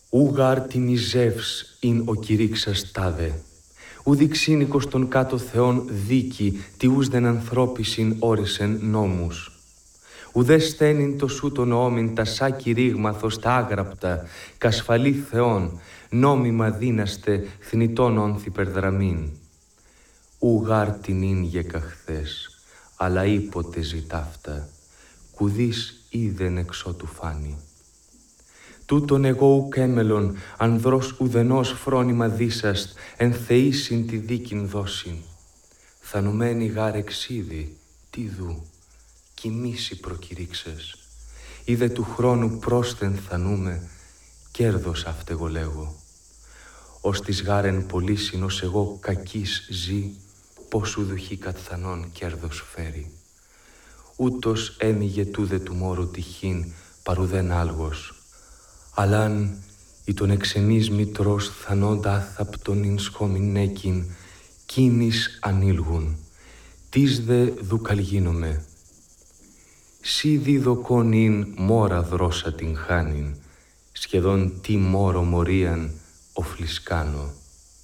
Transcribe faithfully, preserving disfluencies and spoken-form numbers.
Ούγαρ την Ιζεύς ειν ο κηρύξας τάδε. Ουδι ξύνικος των κάτω θεών δίκη, τι ους δεν ανθρώπισιν όρισεν νόμους. Ουδέ στένιν το σου τον νόμιν τα σάκη ρήγμαθος τα άγραπτα, κασφαλή θεών, νόμιμα δύναστε θνητών όνθι περδραμήν. Ούγαρ την ίν γεκαχθές, αλλά ήποτε ζητάφτα, κουδείς είδεν εξώ του φάνη. Τούτον εγώ ουκ έμελον, ανδρός ουδενός φρόνημα δίσαστ, εν θεήσιν τη δίκην δώσιν. Θανουμένη γάρ εξίδη, τι δου, κοιμήσει προκηρύξες. Είδε του χρόνου πρόσθεν θανούμε, κέρδος αυτεγω λέγω. Ως της γάρεν πωλήσιν ως εγώ κακής ζει, πώς ουδουχή κατθανών κέρδος φέρει. Ούτως έμειγε τούδε του μόρου τυχήν, παρουδέν άλγος. Αλλάν ή τον εξενής μητρός θανόντα άθαπτον ειν σχόμην έκην, κίνης ανήλγουν, τις δε δουκαλγίνομαι. Σι διδοκόν ειν μόρα δρώσα την χάνην, σχεδόν τι μόρο μορίαν οφλισκάνω.